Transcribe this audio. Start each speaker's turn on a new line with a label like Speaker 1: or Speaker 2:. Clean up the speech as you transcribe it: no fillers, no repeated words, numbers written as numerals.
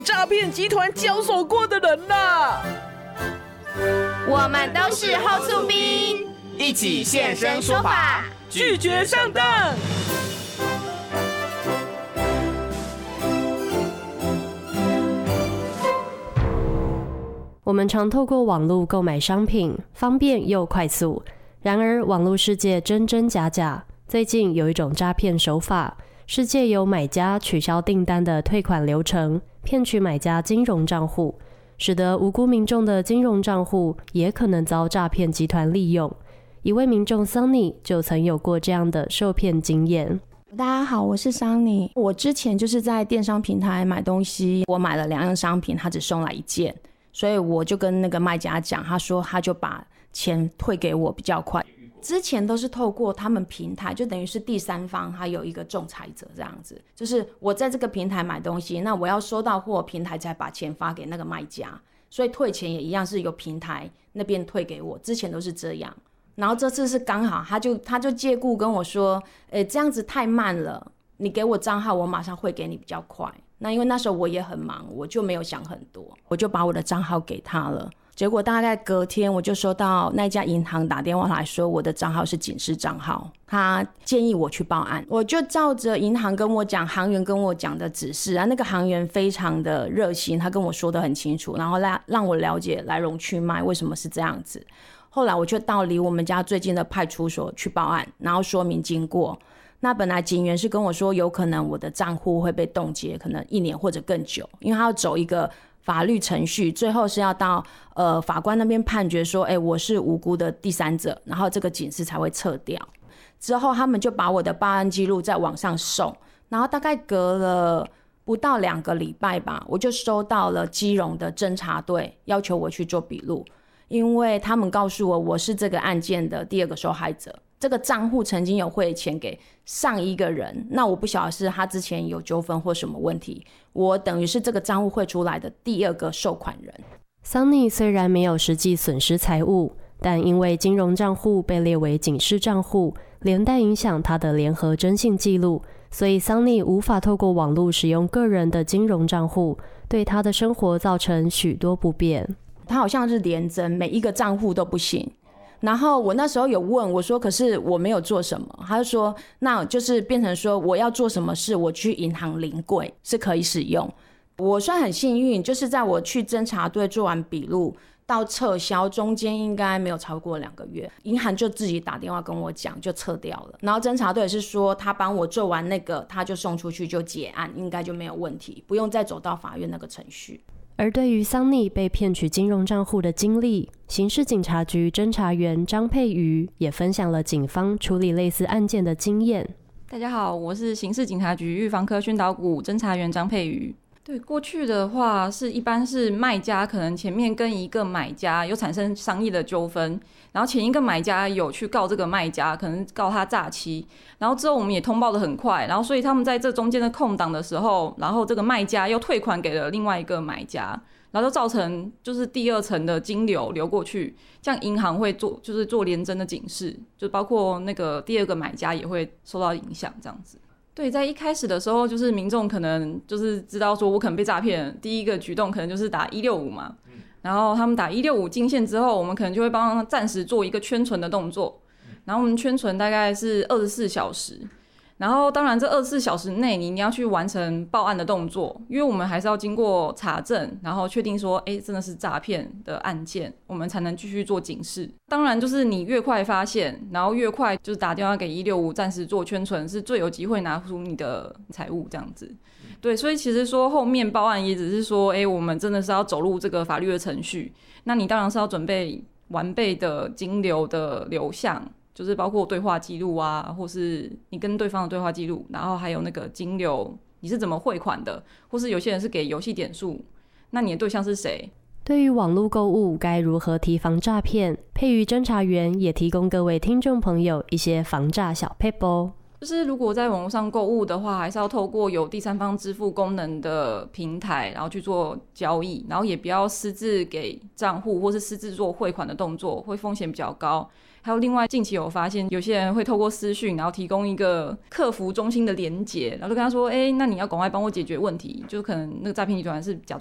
Speaker 1: 诈骗集团交手过的人啦。
Speaker 2: 我们都是后厝兵，
Speaker 3: 一起现身说法，
Speaker 1: 拒绝上当。
Speaker 4: 我们常透过网络购买商品，方便又快速。然而，网络世界真真假假。最近有一种诈骗手法，是借由买家取消订单的退款流程，骗取买家金融账户，使得无辜民众的金融账户也可能遭诈骗集团利用。一位民众 Sunny 就曾有过这样的受骗经验。
Speaker 5: 大家好，我是 Sunny。我之前就是在电商平台买东西，我买了2样商品，他只送来1件，所以我就跟那个卖家讲，他说他就把钱退给我比较快。之前都是透过他们平台，就等于是第三方，他有一个仲裁者这样子，就是我在这个平台买东西，那我要收到货，平台才把钱发给那个卖家，所以退钱也一样是由平台那边退给我，之前都是这样。然后这次是刚好他就借故跟我说，这样子太慢了，你给我账号，我马上会给你比较快。那因为那时候我也很忙，我就没有想很多，我就把我的账号给他了。结果大概隔天我就收到那家银行打电话来说，我的账号是警示账号，他建议我去报案。我就照着银行跟我讲，行员跟我讲的指示啊，那个行员非常的热心，他跟我说得很清楚，然后让我了解来龙去脉，为什么是这样子。后来我就到离我们家最近的派出所去报案，然后说明经过。那本来警员是跟我说，有可能我的账户会被冻结，可能1年或者更久，因为他要走一个法律程序，最后是要到法官那边判决说，我是无辜的第三者，然后这个警示才会撤掉。之后他们就把我的报案记录在网上送，然后大概隔了不到2个礼拜吧，我就收到了基隆的侦查队要求我去做笔录，因为他们告诉我是这个案件的第2个受害者。这个账户曾经有汇钱给上一个人，那我不晓得是他之前有纠纷或什么问题，我等于是这个账户汇出来的第2个受款人。
Speaker 4: Sunny 虽然没有实际损失财物，但因为金融账户被列为警示账户，连带影响他的联合征信记录，所以 Sunny 无法透过网络使用个人的金融账户，对他的生活造成许多不便。
Speaker 5: 他好像是连征，每一个账户都不行。然后我那时候有问我说，可是我没有做什么，他就说那就是变成说我要做什么事，我去银行临柜是可以使用。我算很幸运，就是在我去侦查队做完笔录到撤销中间应该没有超过2个月，银行就自己打电话跟我讲就撤掉了。然后侦查队是说他帮我做完那个他就送出去就结案，应该就没有问题，不用再走到法院那个程序。
Speaker 4: 而对于 Sunny 被骗取金融账户的经历，刑事警察局侦查员张佩瑜也分享了警方处理类似案件的经验。
Speaker 6: 大家好，我是刑事警察局预防科宣导股侦查员张佩瑜。对，过去的话一般是卖家可能前面跟一个买家有产生商业的纠纷，然后前一个买家有去告这个卖家，可能告他诈欺，然后之后我们也通报的很快，然后所以他们在这中间的空档的时候，然后这个卖家又退款给了另外一个买家，然后就造成就是第2层的金流流过去，这样银行会做连征的警示，就包括那个第2个买家也会受到影响这样子。对，在一开始的时候，就是民众可能就是知道说我可能被诈骗，第一个举动可能就是打165嘛，然后他们打165进线之后，我们可能就会帮他暂时做一个圈存的动作，然后我们圈存大概是24小时，然后当然这24小时内你要去完成报案的动作，因为我们还是要经过查证，然后确定说真的是诈骗的案件，我们才能继续做警示。当然就是你越快发现，然后越快就是打电话给165暂时做圈存，是最有机会拿出你的财物这样子。对，所以其实说后面报案也只是说我们真的是要走入这个法律的程序，那你当然是要准备完备的金流的流向，就是包括对话记录啊，或是你跟对方的对话记录，然后还有那个金流你是怎么汇款的，或是有些人是给游戏点数，那你的对象是谁。
Speaker 4: 对于网络购物该如何提防诈骗，佩瑜侦查员也提供各位听众朋友一些防诈小撇步。
Speaker 6: 就是如果在网络上购物的话，还是要透过有第三方支付功能的平台，然后去做交易，然后也不要私自给账户或是私自做汇款的动作，会风险比较高。还有另外近期有发现有些人会透过私讯然后提供一个客服中心的连结，然后就跟他说那你要赶快帮我解决问题，就可能那个诈骗集团是假